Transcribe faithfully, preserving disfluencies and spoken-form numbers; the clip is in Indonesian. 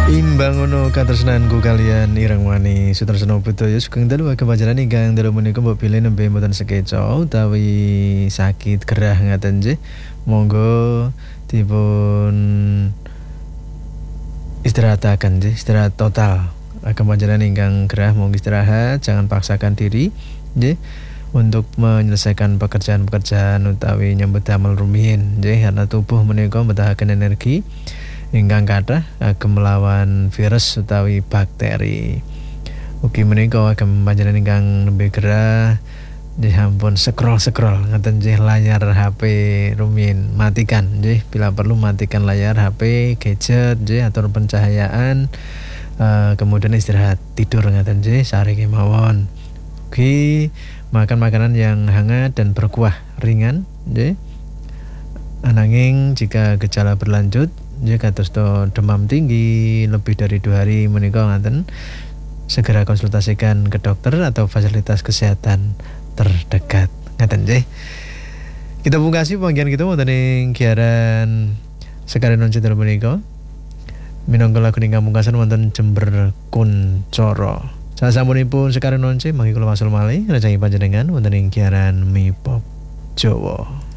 Imbang ngono katresnanku kalian ireng wani Sutresna Budaya sugeng dalu agem panjenengan ingkang dalu menika mbok pilih nembe mboten sekeca utawi sakit gerah ngaten nggih. Monggo dipun istirahataken nggih, istirahat total. Agem panjenengan ingkang gerah monggo istirahat, jangan paksakan diri nggih untuk menyelesaikan pekerjaan-pekerjaan utawi nyambut damel rumiyin nggih, karena tubuh menika mbetahaken energi ingkang kathah agem melawan virus utawi bakteri. Ugi menika agem panjenengan ingkang nembe gerah nggih ampun scroll-scroll ngaten nggih layar H P rumiyin, matikan nggih, bila perlu matikan layar H P, gadget nggih, atur pencahayaan, uh, kemudian istirahat tidur ngaten nggih sareng mawon. Ugi makan makanan yang hangat dan berkuah ringan nggih. Ananging jika gejala berlanjut jika kados to demam tinggi lebih dari dua hari menika ngaten, segera konsultasikan ke dokter atau fasilitas kesehatan terdekat ngaten nggih. Kita pungkasi panggihan kita wonten ing giaran Sekaren Once dalu menika minangka lagu ingkang pungkasan wonten Jember Kuncoro. Sasampunipun Sekaren Once mangke kula wasul malih ngrejangi panjenengan wonten ing giaran Mi Pop Jawa.